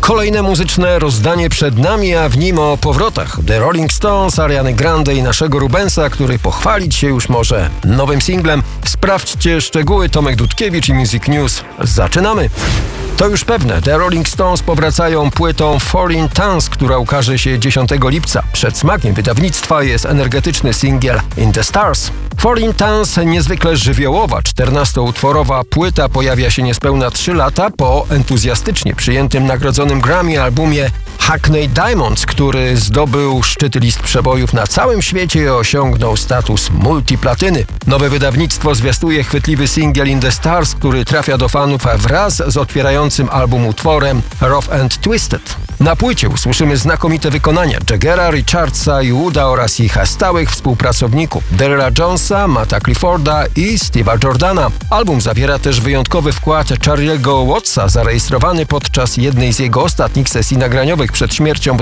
Kolejne muzyczne rozdanie przed nami, a w nim o powrotach The Rolling Stones, Ariany Grande i naszego Rubensa, który pochwalić się już może nowym singlem. Sprawdźcie szczegóły. Tomek Dudkiewicz i Music News. Zaczynamy! To już pewne, The Rolling Stones powracają płytą Foreign Towns, która ukaże się 10 lipca. Przed smakiem wydawnictwa jest energetyczny singiel In the Stars. Foreign Towns, niezwykle żywiołowa, 14-utworowa płyta pojawia się niespełna 3 lata po entuzjastycznie przyjętym nagrodzonym Grammy albumie Hackney Diamonds, który zdobył szczyty list przebojów na całym świecie i osiągnął status multiplatyny. Nowe wydawnictwo zwiastuje chwytliwy singiel In the Stars, który trafia do fanów wraz z otwierającym album utworem Rough and Twisted. Na płycie usłyszymy znakomite wykonania Jaggera, Richardsa i Wooda oraz ich stałych współpracowników Darryla Jonesa, Matta Clifforda i Steve'a Jordana. Album zawiera też wyjątkowy wkład Charlie'ego Wattsa, zarejestrowany podczas jednej z jego ostatnich sesji nagraniowych przed śmiercią w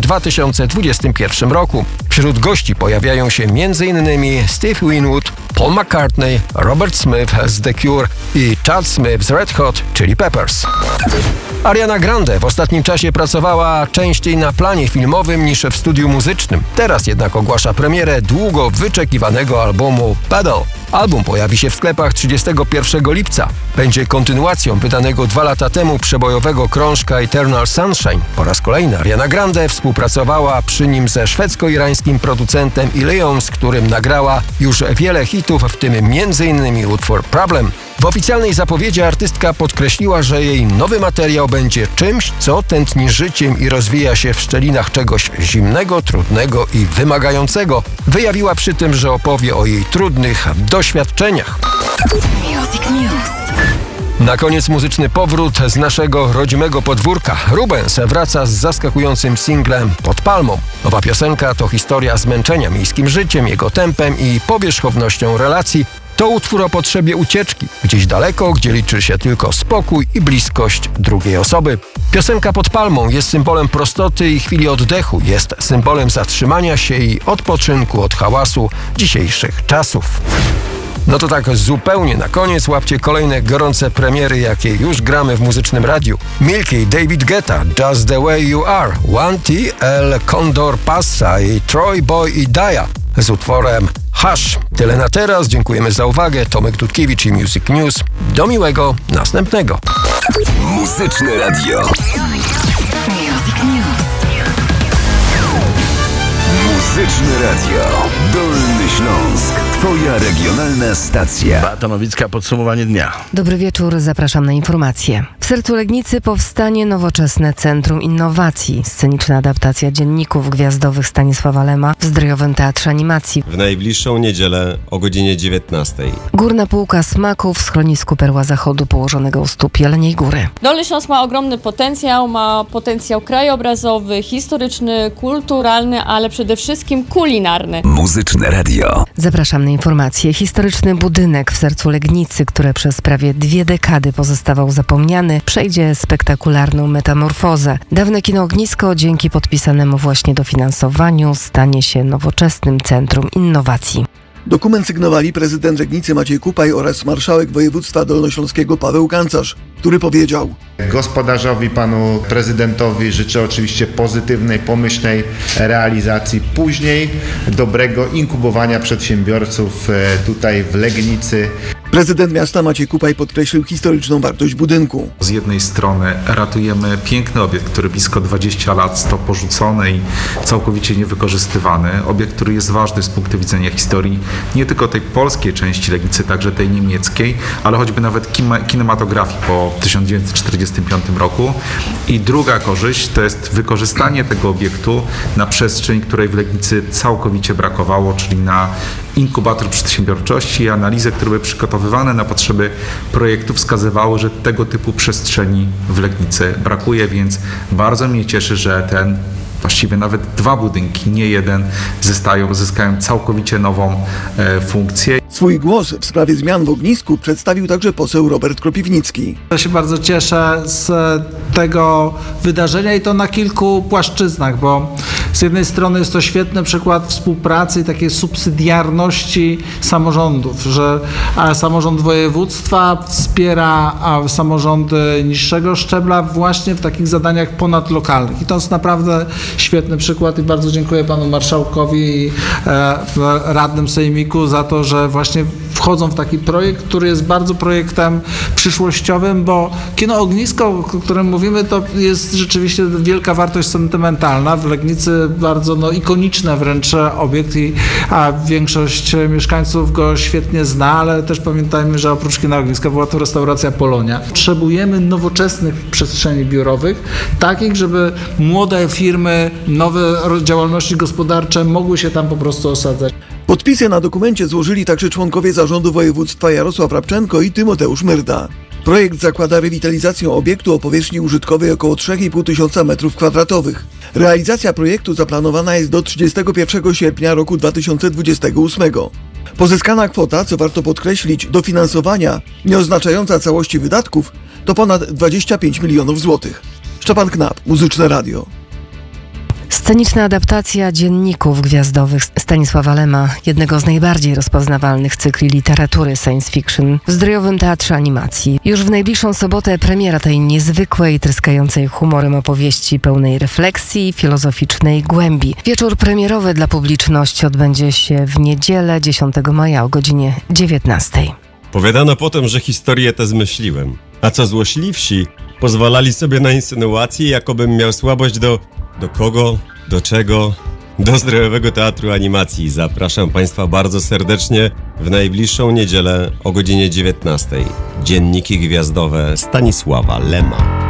2021 roku. Wśród gości pojawiają się m.in. Steve Winwood, Paul McCartney, Robert Smith z The Cure i Chad Smith z Red Hot Chili Peppers. Ariana Grande w ostatnim czasie pracowała częściej na planie filmowym niż w studiu muzycznym. Teraz jednak ogłasza premierę długo wyczekiwanego albumu Pedal. Album pojawi się w sklepach 31 lipca. Będzie kontynuacją wydanego 2 lata temu przebojowego krążka Eternal Sunshine. Po raz kolejny Ariana Grande współpracowała przy nim ze szwedzko-irańskim producentem Ilion, z którym nagrała już wiele hitów, w tym m.in. utwór Problem. W oficjalnej zapowiedzi artystka podkreśliła, że jej nowy materiał będzie czymś, co tętni życiem i rozwija się w szczelinach czegoś zimnego, trudnego i wymagającego. Wyjawiła przy tym, że opowie o jej trudnych doświadczeniach. Music News. Na koniec muzyczny powrót z naszego rodzimego podwórka. Rubens wraca z zaskakującym singlem Pod palmą. Nowa piosenka to historia zmęczenia miejskim życiem, jego tempem i powierzchownością relacji. To utwór o potrzebie ucieczki, gdzieś daleko, gdzie liczy się tylko spokój i bliskość drugiej osoby. Piosenka Pod palmą jest symbolem prostoty i chwili oddechu, jest symbolem zatrzymania się i odpoczynku od hałasu dzisiejszych czasów. No to tak zupełnie na koniec łapcie kolejne gorące premiery, jakie już gramy w muzycznym radiu. Milky, David Guetta, Just the Way You Are, 1T, El Condor Pasa i Troy Boy i Daya z utworem Hush. Tyle na teraz, dziękujemy za uwagę. Tomek Dudkiewicz i Music News. Do miłego następnego. Muzyczne radio. Music News. Muzyczne radio. Dolny Śląsk. Twoja regionalna stacja. Beata Nowicka, podsumowanie dnia. Dobry wieczór, zapraszam na informacje. W sercu Legnicy powstanie nowoczesne Centrum Innowacji. Sceniczna adaptacja dzienników gwiazdowych Stanisława Lema w Zdrojowym Teatrze Animacji. W najbliższą niedzielę o godzinie 19. Górna półka smaków w schronisku Perła Zachodu położonego u stóp Jeleniej Góry. Dolny Śląsk ma ogromny potencjał, ma potencjał krajobrazowy, historyczny, kulturalny, ale przede wszystkim kulinarny. Muzyczne radio. Zapraszam na informacje. Historyczny budynek w sercu Legnicy, który przez prawie 2 dekady pozostawał zapomniany, przejdzie spektakularną metamorfozę. Dawne kino Ognisko dzięki podpisanemu właśnie dofinansowaniu stanie się nowoczesnym Centrum Innowacji. Dokument sygnowali prezydent Legnicy Maciej Kupaj oraz marszałek województwa dolnośląskiego Paweł Gancarz, który powiedział: Gospodarzowi, panu prezydentowi życzę oczywiście pozytywnej, pomyślnej realizacji, później dobrego inkubowania przedsiębiorców tutaj w Legnicy. Prezydent miasta Maciej Kupaj podkreślił historyczną wartość budynku. Z jednej strony ratujemy piękny obiekt, który blisko 20 lat stał porzucony i całkowicie niewykorzystywany. Obiekt, który jest ważny z punktu widzenia historii nie tylko tej polskiej części Legnicy, także tej niemieckiej, ale choćby nawet kinematografii po 1945 roku. I druga korzyść to jest wykorzystanie tego obiektu na przestrzeń, której w Legnicy całkowicie brakowało, czyli na inkubator przedsiębiorczości i analizy, które były przygotowywane na potrzeby projektu, wskazywały, że tego typu przestrzeni w Legnicy brakuje, więc bardzo mnie cieszy, że właściwie nawet 2 budynki, nie jeden, zyskają całkowicie nową funkcję. Swój głos w sprawie zmian w ognisku przedstawił także poseł Robert Kropiwnicki. Ja się bardzo cieszę z tego wydarzenia i to na kilku płaszczyznach, bo z jednej strony jest to świetny przykład współpracy i takiej subsydiarności samorządów, że samorząd województwa wspiera samorządy niższego szczebla właśnie w takich zadaniach ponadlokalnych. I to jest naprawdę świetny przykład i bardzo dziękuję panu marszałkowi i radnym sejmiku za to, że właśnie wchodzą w taki projekt, który jest bardzo projektem przyszłościowym, bo kino Ognisko, o którym mówimy, to jest rzeczywiście wielka wartość sentymentalna. W Legnicy bardzo ikoniczny wręcz obiekt, a większość mieszkańców go świetnie zna, ale też pamiętajmy, że oprócz kina Ogniska była to restauracja Polonia. Potrzebujemy nowoczesnych przestrzeni biurowych, takich, żeby młode firmy, nowe działalności gospodarcze mogły się tam po prostu osadzać. Podpisy na dokumencie złożyli także członkowie zarządu województwa Jarosław Rabczenko i Tymoteusz Myrda. Projekt zakłada rewitalizację obiektu o powierzchni użytkowej około 3,5 tysiąca m2. Realizacja projektu zaplanowana jest do 31 sierpnia roku 2028. Pozyskana kwota, co warto podkreślić, dofinansowania, nie oznaczająca całości wydatków, to ponad 25 milionów złotych. Szczepan Knap, Muzyczne Radio. Sceniczna adaptacja dzienników gwiazdowych Stanisława Lema, jednego z najbardziej rozpoznawalnych cykli literatury science fiction w Zdrojowym Teatrze Animacji. Już w najbliższą sobotę premiera tej niezwykłej, tryskającej humorem opowieści pełnej refleksji i filozoficznej głębi. Wieczór premierowy dla publiczności odbędzie się w niedzielę 10 maja o godzinie 19. Powiadano potem, że historię tę zmyśliłem. A co złośliwsi, pozwalali sobie na insynuacje, jakobym miał słabość do kogo, do czego, do Zdrojowego Teatru Animacji. Zapraszam Państwa bardzo serdecznie w najbliższą niedzielę o godzinie 19. Dzienniki gwiazdowe Stanisława Lema.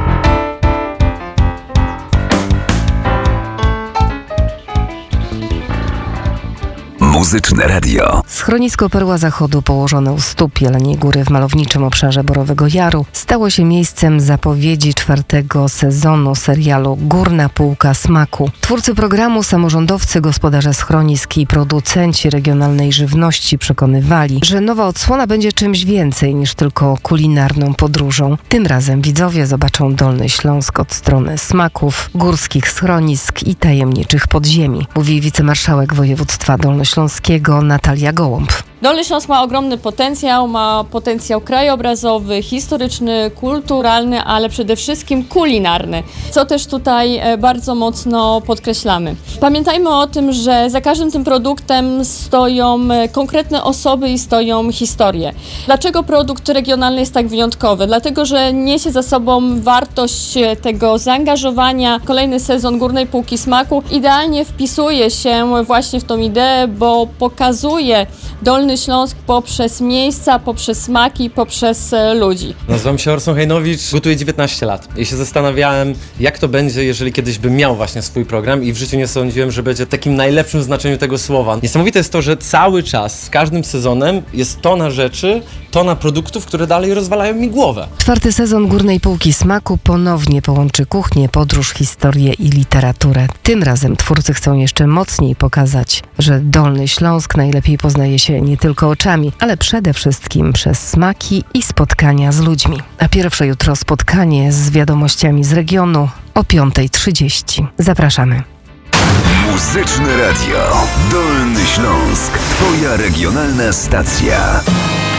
Muzyczne Radio. Schronisko Perła Zachodu położone u stóp Jeleniej Góry w malowniczym obszarze Borowego Jaru stało się miejscem zapowiedzi 4. sezonu serialu Górna Półka Smaku. Twórcy programu, samorządowcy, gospodarze schronisk i producenci regionalnej żywności przekonywali, że nowa odsłona będzie czymś więcej niż tylko kulinarną podróżą. Tym razem widzowie zobaczą Dolny Śląsk od strony smaków, górskich schronisk i tajemniczych podziemi, mówi wicemarszałek województwa dolnośląskiego Natalia Gołąb. Dolny Śląsk ma potencjał krajobrazowy, historyczny, kulturalny, ale przede wszystkim kulinarny, co też tutaj bardzo mocno podkreślamy. Pamiętajmy o tym, że za każdym tym produktem stoją konkretne osoby i stoją historie. Dlaczego produkt regionalny jest tak wyjątkowy? Dlatego, że niesie za sobą wartość tego zaangażowania. Kolejny sezon Górnej Półki Smaku idealnie wpisuje się właśnie w tą ideę, bo pokazuje Dolny Śląsk poprzez miejsca, poprzez smaki, poprzez ludzi. Nazywam się Orson Hejnowicz, gotuję 19 lat i się zastanawiałem, jak to będzie, jeżeli kiedyś bym miał właśnie swój program i w życiu nie sądziłem, że będzie w takim najlepszym znaczeniu tego słowa. Niesamowite jest to, że cały czas, z każdym sezonem jest tona rzeczy, tona produktów, które dalej rozwalają mi głowę. 4. sezon Górnej Półki Smaku ponownie połączy kuchnię, podróż, historię i literaturę. Tym razem twórcy chcą jeszcze mocniej pokazać, że Dolny Śląsk najlepiej poznaje się nie tylko oczami, ale przede wszystkim przez smaki i spotkania z ludźmi. A pierwsze jutro spotkanie z wiadomościami z regionu o 5:30. Zapraszamy. Muzyczne Radio. Dolny Śląsk. Twoja regionalna stacja.